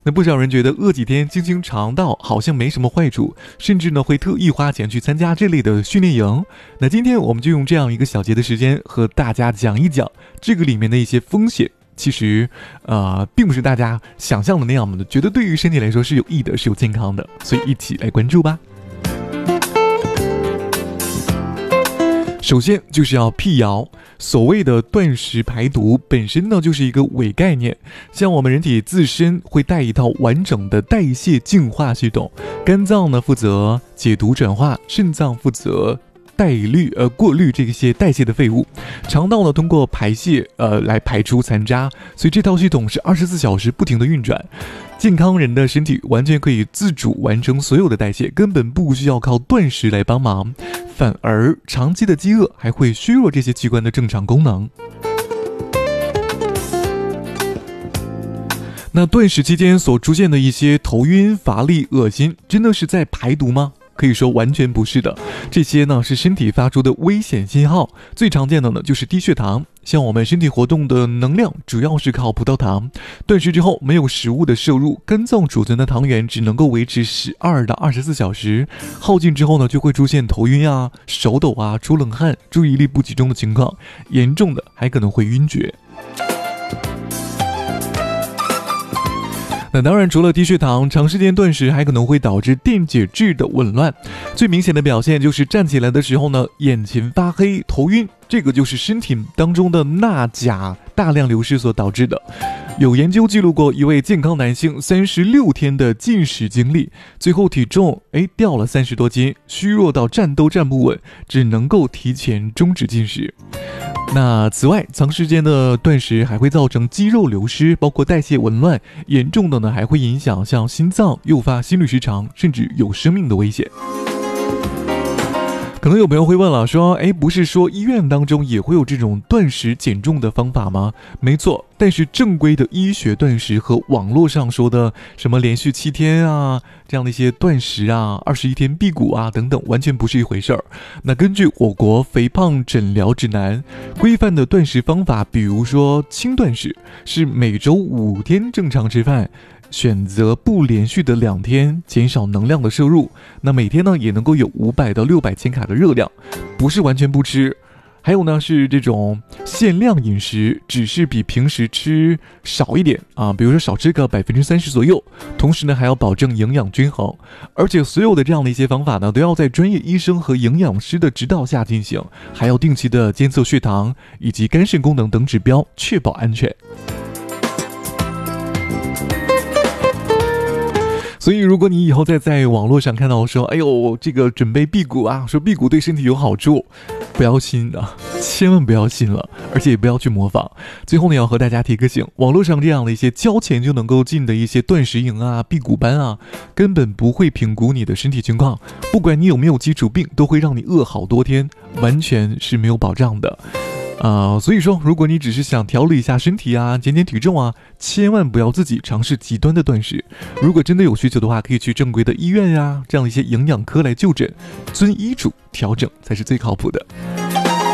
那不少人觉得饿几天清清肠道好像没什么坏处，甚至呢会特意花钱去参加这类的训练营。那今天我们就用这样一个小节的时间和大家讲一讲这个里面的一些风险。其实并不是大家想象的那样的，觉得对于身体来说是有益的，是有健康的，所以一起来关注吧。首先就是要辟谣，所谓的断食排毒本身呢就是一个伪概念。像我们人体自身会带一套完整的代谢净化系统，肝脏呢负责解毒转化，肾脏负责过滤这些代谢的废物，肠道呢通过排泄来排出残渣，所以这套系统是24小时不停的运转。健康人的身体完全可以自主完成所有的代谢，根本不需要靠断食来帮忙，反而长期的饥饿还会削弱这些器官的正常功能。那断食期间所出现的一些头晕、乏力、恶心，真的是在排毒吗？可以说完全不是的，这些呢是身体发出的危险信号。最常见的呢就是低血糖，像我们身体活动的能量主要是靠葡萄糖，断食之后没有食物的摄入，肝脏储存的糖原只能够维持12到24小时，耗尽之后呢就会出现头晕啊、手抖啊、出冷汗、注意力不集中的情况，严重的还可能会晕厥。那当然，除了低血糖，长时间断食还可能会导致电解质的紊乱。最明显的表现就是站起来的时候呢，眼前发黑、头晕，这个就是身体当中的钠钾大量流失所导致的。有研究记录过一位健康男性36天的禁食经历，最后体重掉了30多斤，虚弱到站都站不稳，只能够提前终止进食。那此外，长时间的断食还会造成肌肉流失，包括代谢紊乱，严重的呢还会影响像心脏，诱发心律失常，甚至有生命的危险。可能有朋友会问了，说不是说医院当中也会有这种断食减重的方法吗？没错，但是正规的医学断食和网络上说的什么连续7天啊这样的一些断食啊、21天辟谷啊等等，完全不是一回事儿。那根据我国肥胖诊疗指南，规范的断食方法，比如说轻断食是每周5天正常吃饭，选择不连续的2天，减少能量的摄入，那每天呢也能够有500到600千卡的热量，不是完全不吃。还有呢是这种限量饮食，只是比平时吃少一点啊，比如说少吃个30%左右，同时呢还要保证营养均衡，而且所有的这样的一些方法呢都要在专业医生和营养师的指导下进行，还要定期的监测血糖以及肝肾功能等指标，确保安全。所以如果你以后再在网络上看到说这个准备辟谷啊，说辟谷对身体有好处，不要信啊，千万不要信了，而且也不要去模仿。最后呢要和大家提个醒，网络上这样的一些交钱就能够进的一些断食营啊、辟谷班啊，根本不会评估你的身体情况，不管你有没有基础病，都会让你饿好多天，完全是没有保障的。所以说如果你只是想调理一下身体啊、减减体重啊，千万不要自己尝试极端的断食。如果真的有需求的话，可以去正规的医院呀，这样一些营养科来就诊，遵医嘱调整才是最靠谱的。